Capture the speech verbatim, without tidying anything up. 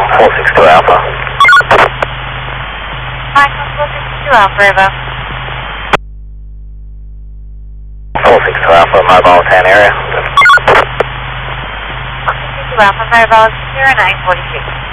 four six two Alpha. Michael, four six two Alpha, Evo. four six two Alpha, mobile ten area. four six two Alpha, mobile zero nine four six.